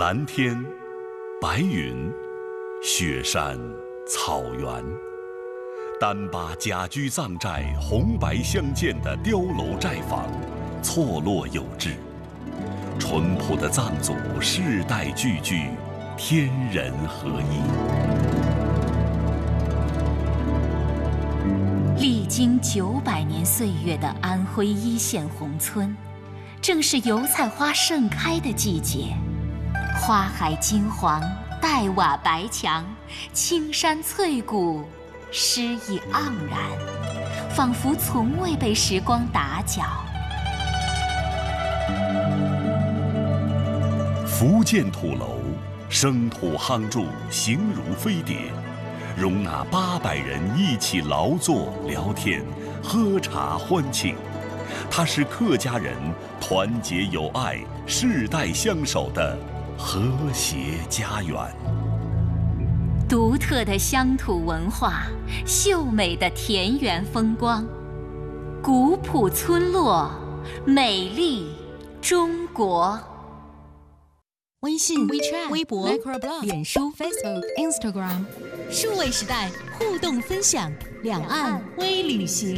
蓝天、白云、雪山、草原，单把甲居藏寨红白相间的碉楼寨房，错落有致。淳朴的藏族世代聚居，天人合一。 历经900年岁月的安徽一线宏村，正是油菜花盛开的季节。花海金黄，黛瓦白墙，青山翠谷，诗意盎然，仿佛从未被时光打搅。 福建土楼，生土夯筑，形如飞碟，容纳800人一起劳作、聊天、喝茶欢庆。它是客家人团结友爱、世代相守的和谐家园。 独特的乡土文化，秀美的田园风光，古朴村落，美丽中国。 微信、WeChat、微博、Microblog、脸书、Facebook、Instagram， 数位时代互动分享，两岸微旅行。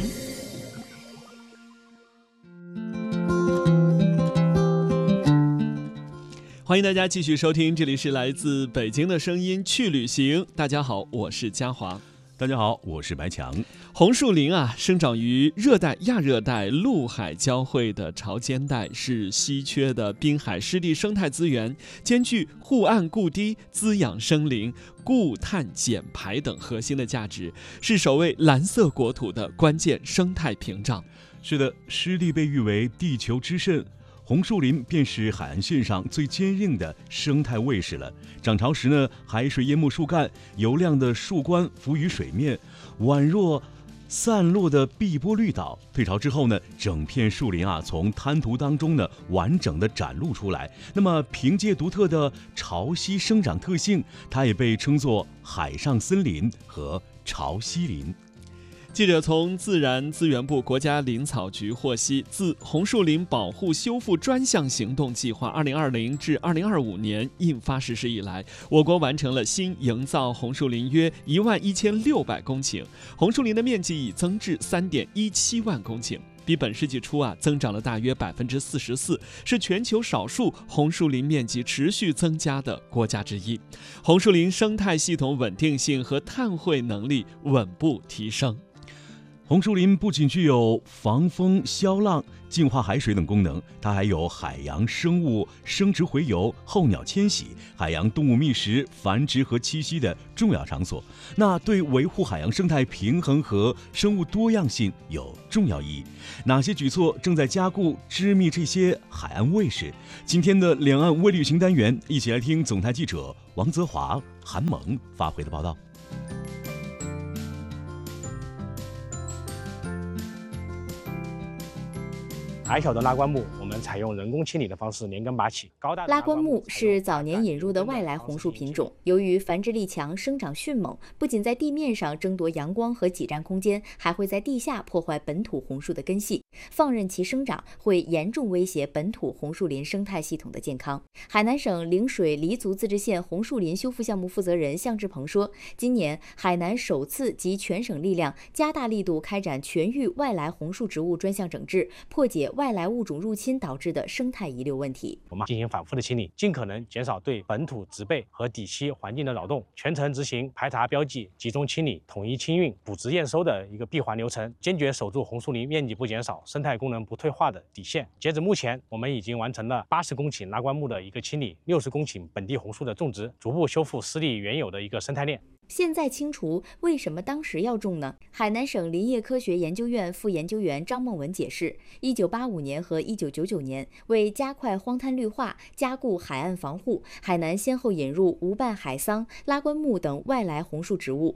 欢迎大家继续收听，这里是来自北京的声音去旅行。大家好，我是嘉华。 大家好，我是白强。 红树林生长于热带、亚热带、陆海交汇的潮间带，是稀缺的滨海湿地生态资源，兼具护岸固堤、滋养生灵、固碳减排等核心的价值，是守卫蓝色国土的关键生态屏障。 是的，湿地被誉为地球之肾，红树林便是海岸线上最坚硬的生态卫士了。涨潮时呢，海水淹没树干，油亮的树冠浮于水面，宛若散落的碧波绿岛。退潮之后呢，整片树林从滩涂当中呢完整的展露出来。那么凭借独特的潮汐生长特性，它也被称作海上森林和潮汐林。 记者从自然资源部国家林草局获悉，自红树林保护修复专项行动计划2020至2025年印发实施以来，我国完成了新营造红树林约11600公顷，红树林的面积已增至3.17万公顷，比本世纪初增长了大约44%，是全球少数红树林面积持续增加的国家之一。红树林生态系统稳定性和碳汇能力稳步提升。 红树林不仅具有防风消浪、净化海水等功能，它还有海洋生物生殖洄游、候鸟迁徙、海洋动物觅食、繁殖和栖息的重要场所。那对维护海洋生态平衡和生物多样性有重要意义。哪些举措正在加固织密这些海岸卫士？今天的两岸微旅行单元，一起来听总台记者王泽华、韩萌发回的报道。 矮小的拉棺木，我们采用人工清理的方式连根拔起。 拉棺木是早年引入的外来红树品种，由于繁殖力强、生长迅猛，不仅在地面上争夺阳光和挤占空间，还会在地下破坏本土红树的根系。放任其生长，会严重威胁本土红树林生态系统的健康。海南省陵水黎族自治县红树林修复项目负责人向志鹏说，今年海南首次集全省力量，加大力度开展全域外来红树植物专项整治，破解外来物种入侵导致的生态遗留问题。 我们进行反复的清理，尽可能减少对本土植被和底栖环境的扰动，全程执行排查标记、集中清理、统一清运、补植验收的一个闭环流程，坚决守住红树林面积不减少、生态功能不退化的底线。截止目前，我们已经完成了80公顷拉棺木的一个清理，60公顷本地红树的种植，逐步修复湿地原有的一个生态链。 现在清除，为什么当时要种呢？海南省林业科学研究院副研究员张梦文解释，1985年和1999年，为加快荒滩绿化、加固海岸防护，海南先后引入无瓣海桑、拉棺木等外来红树植物，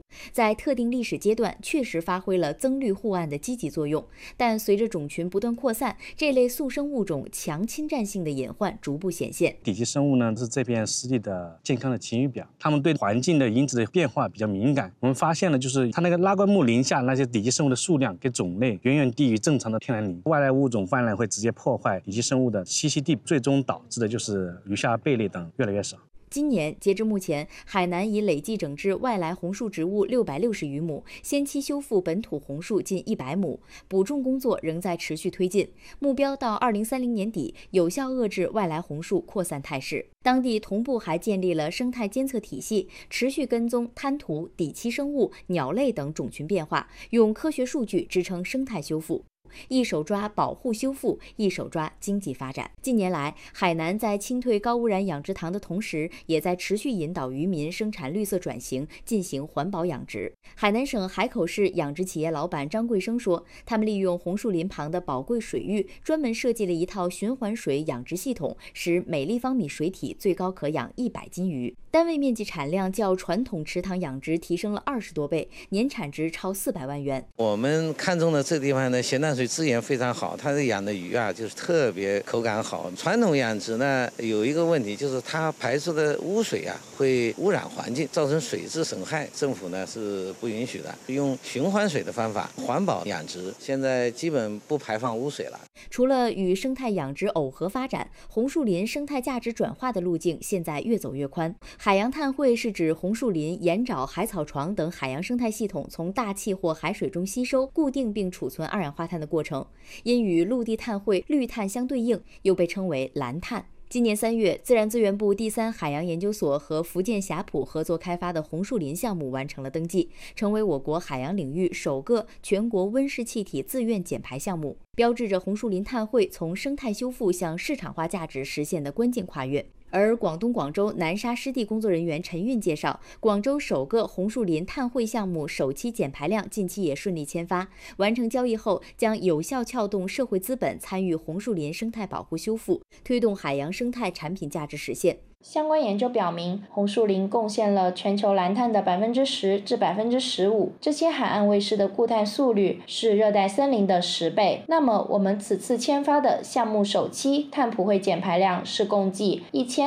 在特定历史阶段确实发挥了增绿护岸的积极作用，但随着种群不断扩散，这类速生物种强侵占性的隐患逐步显现。 底栖生物呢是这片湿地的健康的晴雨表，它们对环境的因子的变化比较敏感。我们发现了，就是它那个拉灌木林下那些底栖生物的数量跟种类远远低于正常的天然林，外来物种泛滥会直接破坏底栖生物的栖息地，最终导致的就是鱼虾贝类等越来越少。 今年截至目前，海南已累计整治外来红树植物660余亩，先期修复本土红树近100亩，补种工作仍在持续推进，目标到2030年底有效遏制外来红树扩散态势。当地同步还建立了生态监测体系，持续跟踪滩涂、底栖生物、鸟类等种群变化，用科学数据支撑生态修复。一手抓保护修复，一手抓经济发展。近年来，海南在清退高污染养殖塘的同时，也在持续引导渔民生产绿色转型，进行环保养殖。海南省海口市养殖企业老板张贵生说，他们利用红树林旁的宝贵水域，专门设计了一套循环水养殖系统，使每立方米水体最高可养100斤鱼，单位面积产量较传统池塘养殖提升了20多倍，年产值超400万元。 我们看中的这地方呢，咸淡水资源非常好，它养的鱼啊就是特别口感好。传统养殖呢有一个问题，就是它排出的污水啊会污染环境，造成水质损害，政府呢是不允许的。用循环水的方法环保养殖，现在基本不排放污水了。 除了与生态养殖耦合发展，红树林生态价值转化的路径现在越走越宽。海洋碳汇是指红树林、盐沼、海草床等海洋生态系统从大气或海水中吸收、固定并储存二氧化碳的过程，因与陆地碳汇、绿碳相对应，又被称为蓝碳。今年3月，自然资源部第3海洋研究所和福建霞浦合作开发的红树林项目完成了登记，成为我国海洋领域首个全国温室气体自愿减排项目，标志着红树林碳汇从生态修复向市场化价值实现的关键跨越。而广东广州南沙湿地工作人员陈运介绍，广州首个红树林碳汇项目首期减排量近期也顺利签发，完成交易后将有效撬动社会资本参与红树林生态保护修复，推动海洋生态产品价值实现。 相关研究表明，红树林贡献了全球蓝碳的10%至15%，这些海岸卫士的固碳速率是热带森林的10倍。那么，我们此次签发的项目首期碳普惠减排量是共计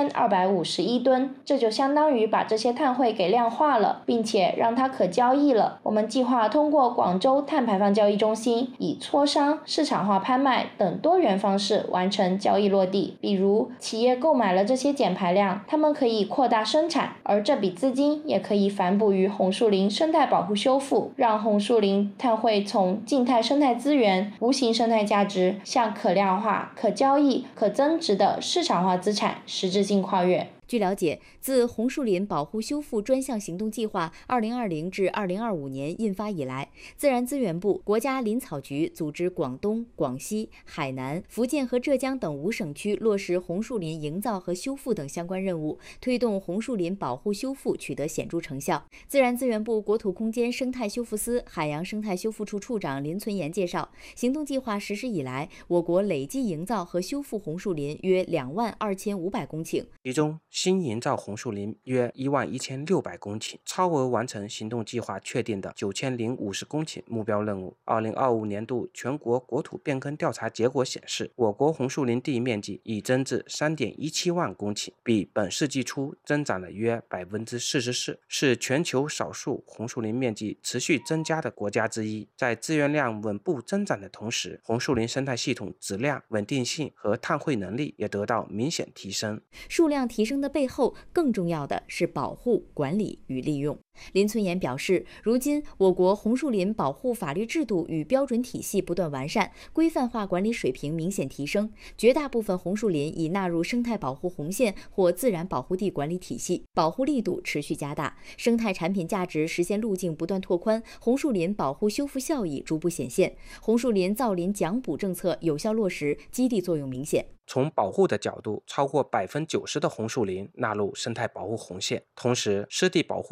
1251吨，这就相当于把这些碳汇给量化了，并且让它可交易了。我们计划通过广州碳排放交易中心，以磋商、市场化拍卖等多元方式完成交易落地。比如，企业购买了这些减排量，他们可以扩大生产，而这笔资金也可以反哺于红树林生态保护修复，让红树林碳汇从静态生态资源、无形生态价值向可量化、可交易、可增值的市场化资产实质性跨越。 据了解，自红树林保护修复专项行动计划2020至2025年印发以来，自然资源部、国家林草局组织广东、广西、海南、福建和浙江等5省区落实红树林营造和修复等相关任务，推动红树林保护修复取得显著成效。自然资源部国土空间生态修复司海洋生态修复处处长林存言介绍，行动计划实施以来，我国累计营造和修复红树林约22500公顷， 其中新营造红树林约11600公顷，超额完成行动计划确定的9050公顷目标任务。2025年度全国国土变更调查结果显示，我国红树林地面积已增至3.17万公顷，比本世纪初增长了约44%，是全球少数红树林面积持续增加的国家之一。在资源量稳步增长的同时，红树林生态系统质量、稳定性和碳汇能力也得到明显提升。 数量提升的背后，更重要的是保护、管理与利用。林存言表示，如今我国红树林保护法律制度与标准体系不断完善，规范化管理水平明显提升，绝大部分红树林已纳入生态保护红线或自然保护地管理体系，保护力度持续加大，生态产品价值实现路径不断拓宽，红树林保护修复效益逐步显现，红树林造林奖补政策有效落实，激励作用明显。 从保护的角度，超过90%的红树林纳入生态保护红线。同时，湿地保护法这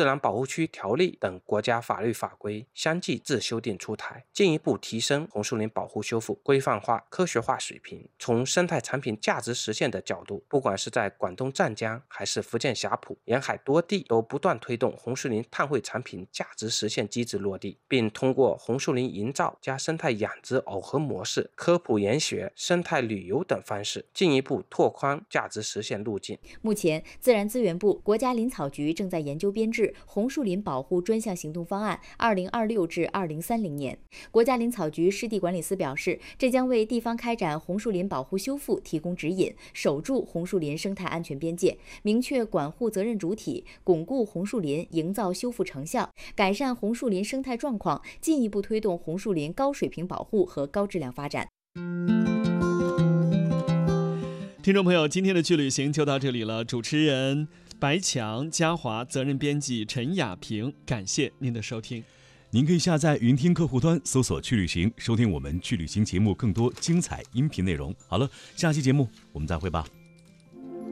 自然保护区条例等国家法律法规相继自修订出台，进一步提升红树林保护修复规范化、科学化水平。从生态产品价值实现的角度，不管是在广东湛江还是福建霞浦，沿海多地都不断推动红树林碳汇产品价值实现机制落地，并通过红树林营造加生态养殖耦合模式、科普研学、生态旅游等方式，进一步拓宽价值实现路径。 目前，自然资源部、国家林草局正在研究编制红树林保护专项行动方案2026至2030年。国家林草局湿地管理司表示，这将为地方开展红树林保护修复提供指引，守住红树林生态安全边界，明确管护责任主体，巩固红树林营造修复成效，改善红树林生态状况，进一步推动红树林高水平保护和高质量发展。 听众朋友，今天的去旅行就到这里了。主持人白强、嘉华，责任编辑陈雅萍，感谢您的收听。 您可以下载云听客户端，搜索去旅行，收听我们去旅行节目更多精彩音频内容。好了，下期节目我们再会吧。